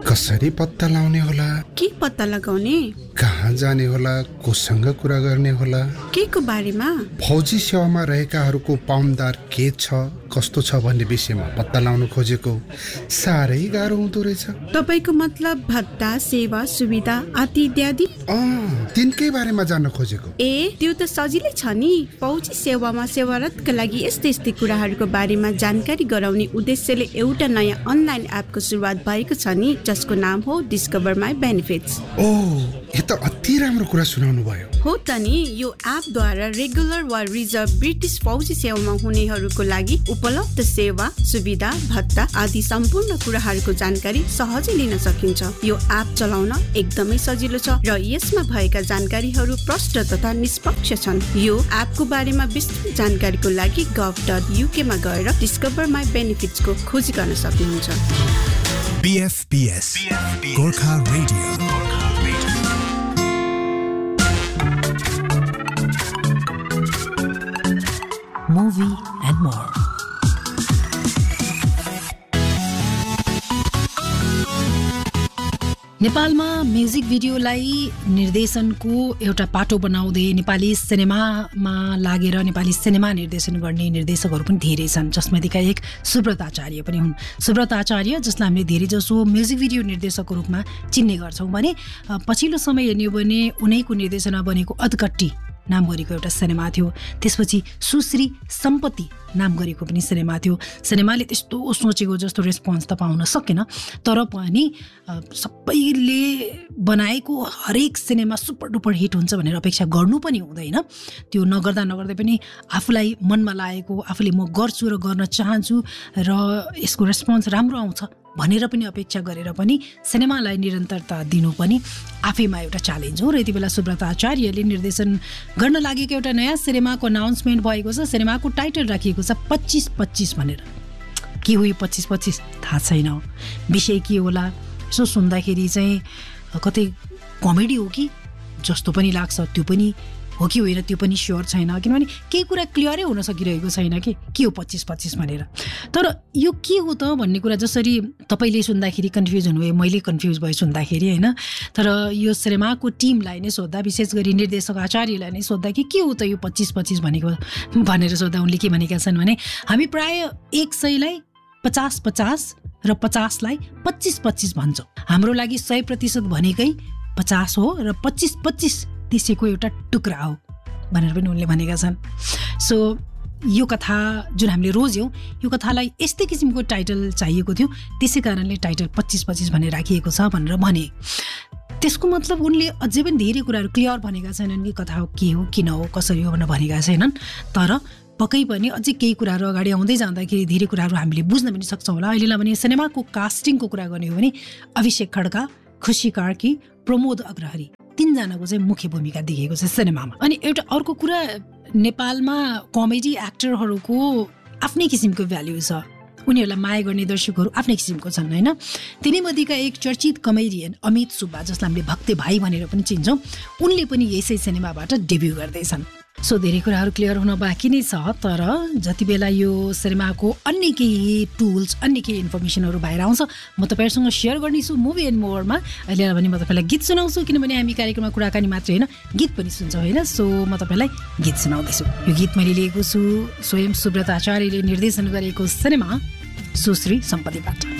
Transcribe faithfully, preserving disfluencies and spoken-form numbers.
कसरी पत्ता लाउने होला, के पत्ता लगाउने, कहाँ जाने होला, कोसँग कुरा गर्ने होला, के को बारेमा, फौजी सेवामा रहेकाहरूको पाउन्दार के छ कस्तो छ भन्ने विषयमा पत्ता लाउन खोजेको साह्रै गाह्रो हुँदो रहेछ। तपाईको मतलब भत्ता, सेवा, सुविधा आदि इत्यादि? अँ, तिनकै बारेमा जान्न खोजेको। ए, त्यो त सजिलै छ नि। फौजी सेवामा सेवारतका लागि यस्तै यस्तै कुराहरूको बारेमा जानकारी गराउने उद्देश्यले एउटा नयाँ अनलाइन एपको सुरुवात भएको छ नि, जसको नाम हो डिस्कभर माई बेनिफिट्स। ओ, यो त अति राम्रो कुरा सुनाउनु भयो। हो त नि, यो एपद्वारा रेगुलर वा रिजर्भ ब्रिटिस फौजी सेवामा हुनेहरूको लागि उपलब्ध सेवा, सुविधा, भत्ता आदि सम्पूर्ण कुराहरूको जानकारी सहजै लिन सकिन्छ। यो एप चलाउन एकदमै सजिलो छ र यसमा भएका जानकारीहरू प्रष्ट तथा निष्पक्ष छन्। यो एपको बारेमा विस्तृत जानकारीको लागि गभ डट युके मा गएर डिस्कभर माई बेनिफिट्स को खोजी गर्न सक्नुहुन्छ। B F B S Gorkha Radio. Movie and more. नेपालमा म्युजिक भिडियोलाई निर्देशनको एउटा पाटो बनाउँदै नेपाली सिनेमामा लागेर नेपाली सिनेमा निर्देशन गर्ने निर्देशकहरू पनि धेरै छन्, जसमध्येका एक सुब्रत आचार्य पनि हुन्। सुब्रत आचार्य, जसलाई हामीले धेरैजसो म्युजिक भिडियो निर्देशकको रूपमा चिन्ने गर्छौँ भने पछिल्लो समय हेर्ने हो भने उनैको निर्देशनमा बनेको अधकट्टी नाम गरेको एउटा सिनेमा थियो। त्यसपछि सुश्री सम्पत्ति नाम गरेको पनि सिनेमा थियो। सिनेमाले त्यस्तो सोचेको जस्तो रेस्पोन्स त पाउन सकेन, तर पनि सबैले बनाएको हरेक सिनेमा सुपर डुपर हिट हुन्छ भनेर अपेक्षा गर्नु पनि हुँदैन। त्यो नगर्दा नगर्दै पनि आफूलाई मनमा लागेको, आफूले म गर्छु र गर्न चाहन्छु र यसको रेस्पोन्स राम्रो आउँछ भनेर पनि अपेक्षा गरेर पनि सिनेमालाई निरन्तरता दिनु पनि आफैमा एउटा च्यालेन्ज हो। र यति बेला सुब्रत आचार्यले निर्देशन गर्न लागेको एउटा नयाँ सिनेमाको अनाउन्समेन्ट भएको छ। सिनेमाको टाइटल राखिएको छ पच्चिस पच्चिस भनेर। के हो यो पच्चिस पच्चिस थाहा छैन, विषय के होला। यसो सुन्दाखेरि चाहिँ कतै कमेडी हो कि जस्तो पनि लाग्छ, त्यो पनि हो कि होइन त्यो पनि स्योर छैन, किनभने केही कुरा क्लियरै हुन सकिरहेको छैन कि के हो पच्चिस पच्चिस भनेर। तर यो के हो त भन्ने कुरा जसरी तपाईँले सुन्दाखेरि कन्फ्युज हुनुभयो, मैले कन्फ्युज भएँ सुन्दाखेरि होइन। तर यो सिनेमाको टिमलाई नै सोद्धा, विशेष गरी निर्देशक आचार्यलाई नै सोद्धा कि के हो त यो पच्चिस पच्चिस भनेको भनेर सोद्धा उनले के भनेका छन् भने हामी प्राय एक सयलाई पचास पचास र पचासलाई पच्चिस पच्चिस भन्छौँ। हाम्रो लागि सय प्रतिशत भनेकै पचास हो र पच्चिस पच्चिस त्यसैको एउटा टुक्रा हो भनेर पनि उनले भनेका छन्। सो यो कथा जुन हामीले रोज्यौँ, यो कथालाई यस्तै किसिमको टाइटल चाहिएको थियो, त्यसै कारणले टाइटल पच्चिस पच्चिस भनेर राखिएको छ भनेर भने। त्यसको मतलब उनले अझै पनि धेरै कुराहरू क्लियर भनेका छैनन् कि कथा हो के हो किन हो कसरी हो भनेर भनेका छैनन्। तर पक्कै पनि अझै केही कुराहरू अगाडि आउँदै जाँदाखेरि धेरै कुराहरू हामीले बुझ्न पनि सक्छौँ होला। अहिलेलाई भने सिनेमाको कास्टिङको कुरा गर्ने हो भने अभिषेक खड्का, खुसी कार्की, प्रमोद अग्रहरी तीनजनाको चाहिँ मुख्य भूमिका दिएको छ सिनेमामा। अनि एउटा अर्को कुरा, नेपालमा कमेडी एक्टरहरूको आफ्नै किसिमको भ्याल्यु छ, उनीहरूलाई माया गर्ने दर्शकहरू आफ्नै किसिमको छन् होइन। तिनीमध्येका एक चर्चित कमेडियन अमित सुब्बा, जसलाई हामीले भक्ते भाइ भनेर पनि चिन्छौँ, उनले पनि यसै सिनेमाबाट डेब्यू गर्दैछन्। सो धेरै कुराहरू क्लियर हुन बाँकी नै छ। तर जति बेला यो सिनेमाको अन्य केही टुल्स, अन्य केही इन्फर्मेसनहरू बाहिर आउँछ म तपाईँहरूसँग सेयर गर्नेछु मुभी एन्ड मोरमा। अहिले भने म तपाईँलाई गीत सुनाउँछु, किनभने हामी कार्यक्रममा कुराकानी मात्रै होइन गीत पनि सुन्छौँ होइन। सो म तपाईँलाई गीत सुनाउँदैछु। यो गीत मैले लिएको छु स्वयं सुब्रत आचार्यले निर्देशन गरेको सिनेमा सुश्री सम्पत्तिबाट।